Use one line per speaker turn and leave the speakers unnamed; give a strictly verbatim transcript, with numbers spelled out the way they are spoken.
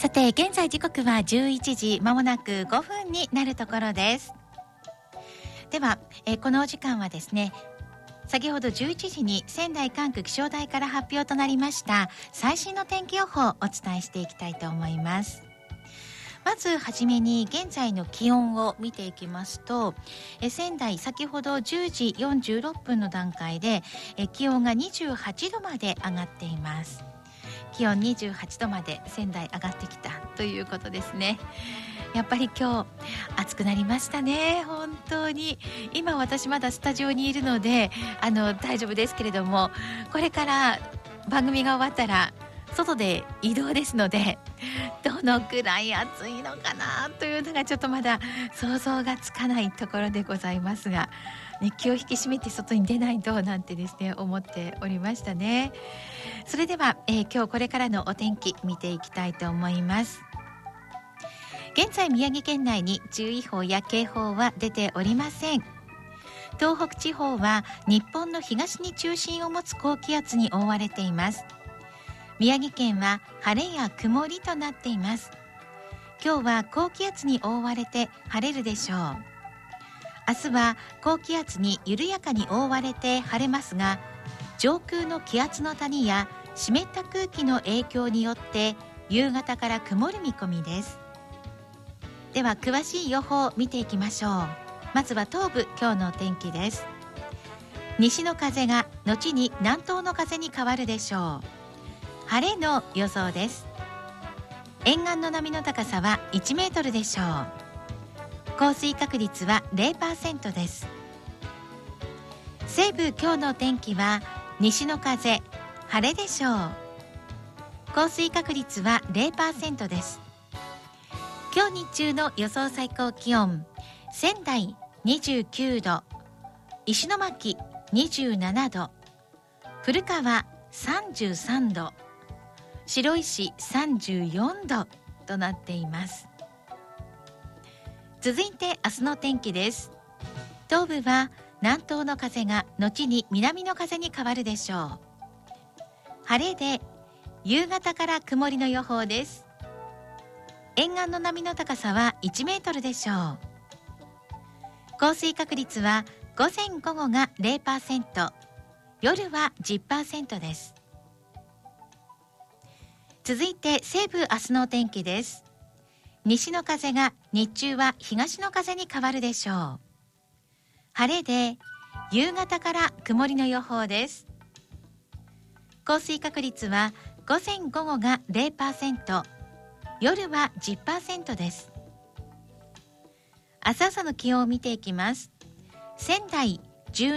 さて現在時刻はじゅういちじまもなくごふんになるところです。では、えー、このお時間はですね、先ほどじゅういちじに仙台管区気象台から発表となりました最新の天気予報をお伝えしていきたいと思います。まずはじめに現在の気温を見ていきますと、え仙台先ほどじゅうじよんじゅうろっぷんの段階でえ気温がにじゅうはちどまで上がっています。気温にじゅうはちどまで仙台上がってきたということですね。やっぱり今日暑くなりましたね。本当に今私まだスタジオにいるのであの大丈夫ですけれども、これから番組が終わったら外で移動ですので、どのくらい暑いのかなというのがちょっとまだ想像がつかないところでございますが、ね、気を引き締めて外に出ないとなんてですね思っておりましたね。それでは、えー、今日これからのお天気見ていきたいと思います。現在宮城県内に注意報や警報は出ておりません。東北地方は日本の東に中心を持つ高気圧に覆われています。宮城県は晴れや曇りとなっています。今日は高気圧に覆われて晴れるでしょう。明日は高気圧に緩やかに覆われて晴れますが、上空の気圧の谷や湿った空気の影響によって夕方から曇る見込みです。では詳しい予報を見ていきましょう。まずは東部、今日のお天気です。西の風が後に南東の風に変わるでしょう。晴れの予想です。沿岸の波の高さはいちメートルでしょう。降水確率は ゼロパーセント です。西部、今日のお天気は西の風、晴れでしょう。降水確率は ゼロパーセント です。今日日中の予想最高気温、仙台にじゅうきゅうど、石巻にじゅうななど、古川さんじゅうさんど、白石さんじゅうよんどとなっています。続いて明日の天気です。東部は南東の風が後に南の風に変わるでしょう。晴れで夕方から曇りの予報です。沿岸の波の高さはいちメートルでしょう。降水確率は午前午後が ゼロパーセント、夜は じゅっパーセント です。続いて西部、明日のお天気です。西の風が日中は東の風に変わるでしょう。晴れで夕方から曇りの予報です。降水確率は午前午後が ゼロパーセント、夜は じゅっパーセント です。明日朝の気温を見ていきます。仙台